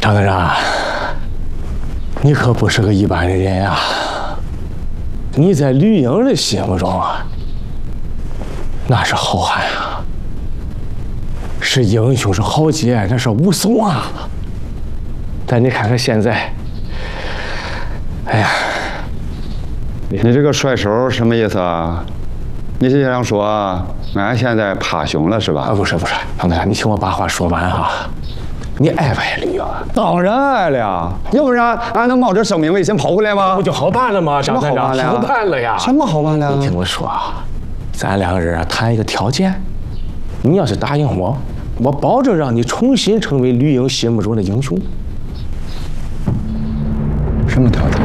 张队长，你可不是个一般的人呀！你在吕英的心目中啊，那是好汉啊，是英雄，是豪杰，那是武松啊！但你看看现在，哎呀， 你这个甩手什么意思啊？你是想说俺现在怕熊了是吧？ 不是，张队长，你听我把话说完哈。你爱不爱吕英啊？ 当然爱了，要不然俺能冒着生命危险跑回来吗？ 不就好办了吗？张队长，好办了呀！ 什么好办了？ 你听我说啊，咱两个人啊谈一个条件，你要是答应我，我保证让你重新成为吕英心目中的英雄。 什么条件？